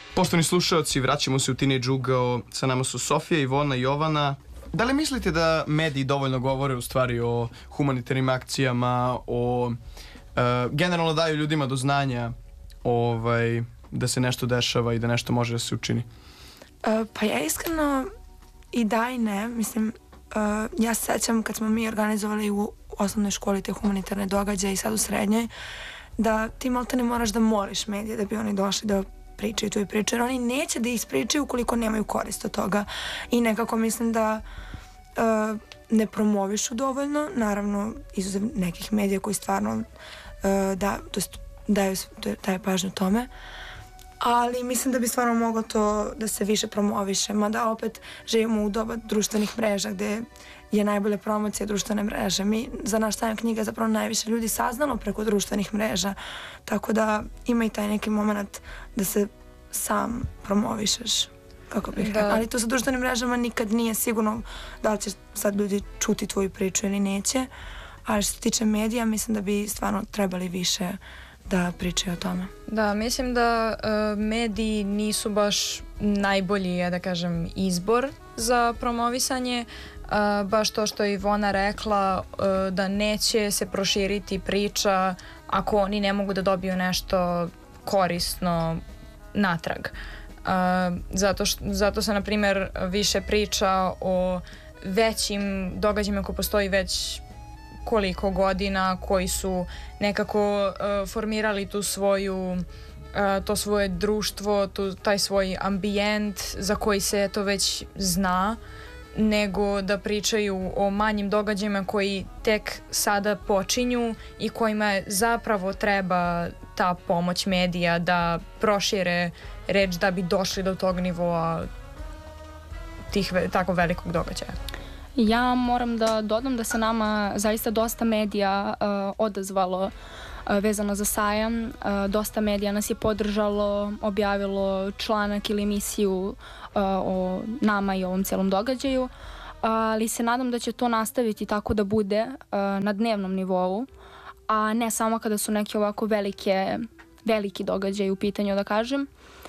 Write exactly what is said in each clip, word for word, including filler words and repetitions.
Poštovani slušaoci, vraćamo se u Teenage ugao. Sa nama su Sofija, Ivona i Jovana. Da li mislite da mediji dovoljno govore u stvari o humanitarnim akcijama, o uh, generalno daju ljudima do znanja ovaj, da se nešto dešava i da nešto može da se učini? Uh, pa ja iskreno i da i ne. Mislim, uh, ja se sećam kad smo mi organizovali u osnovnoj školi te humanitarne događaje i sad u srednjoj, da ti malte ne moraš da moliš medije da bi oni došli da pričaju tu i pričaju, jer oni neće da ispričaju ukoliko nemaju korist od toga. I nekako mislim da uh, ne promovišu dovoljno, naravno izuzev nekih medija koji stvarno uh, da, to jest, daju, daju pažnju tome, ali mislim da bi stvarno moglo to da se više promoviše, mada opet živimo u doba društvenih mreža gde je najbolja promocija društvene mreže. Mi za naš sajam knjiga zapravo najviše ljudi saznalo preko društvenih mreža, tako da ima i taj neki moment da se sam promovišeš, kako bih rekla. Ali to sa društvenim mrežama nikad nije sigurno da li će sad ljudi čuti tvoju priču ili neće, ali što se tiče medija mislim da bi stvarno trebali više da pričaju o tome. Da, mislim da uh, mediji nisu baš najbolji, ja da kažem, izbor za promovisanje. Uh, baš to što je Ivona rekla, uh, da neće se proširiti priča ako oni ne mogu da dobiju nešto korisno natrag. Uh, zato, š, zato se, na primjer, više priča o većim događajima koji postoji već koliko godina, koji su nekako uh, formirali tu svoju uh, to svoje društvo, tu, taj svoj ambijent za koji se to već zna, nego da pričaju o manjim događajima koji tek sada počinju i kojima zapravo treba ta pomoć medija da prošire reč da bi došli do tog nivoa tih tako velikog događaja. Ja moram da dodam da se nama zaista dosta medija uh, odazvalo uh, vezano za sajam. Uh, dosta medija nas je podržalo, objavilo članak ili emisiju uh, o nama i ovom celom događaju, uh, ali se nadam da će to nastaviti tako da bude uh, na dnevnom nivou, a ne samo kada su neke ovako velike, veliki događaji u pitanju, da kažem.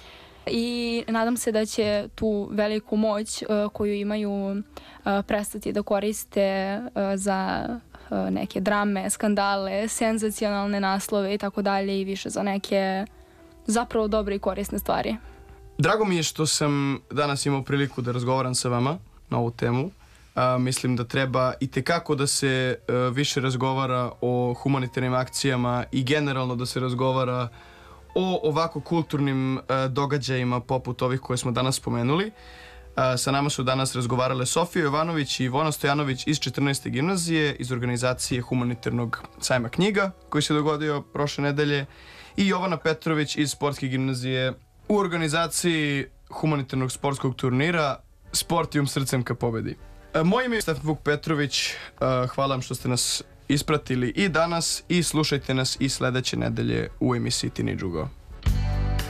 I nadam se da će tu veliku moć uh, koju imaju uh, prestati da koriste uh, za uh, neke drame, skandale, senzacionalne naslove i tako dalje i više za neke zapravo dobre i korisne stvari. Drago mi je što sam danas imao priliku da razgovaram sa vama na ovu temu. Uh, mislim da treba i tekako da se uh, više razgovara o humanitarnim akcijama i generalno da se razgovara o ovako kulturnim uh, događajima poput ovih koje smo danas spomenuli. Uh, sa nama su danas razgovarale Sofija Jovanović i Ivona Stojanović iz četrnaeste gimnazije, iz organizacije humanitarnog sajma knjiga koji se dogodio prošle nedelje, i Jovana Petrović iz sportske gimnazije u organizaciji humanitarnog sportskog turnira Sportijum srcem ka pobedi. Uh, moje ime je Stefan Vuk Petrović. Uh, hvala vam što ste nas ispratili i danas i slušajte nas i sledeće nedelje u emisiji Teenage ugao.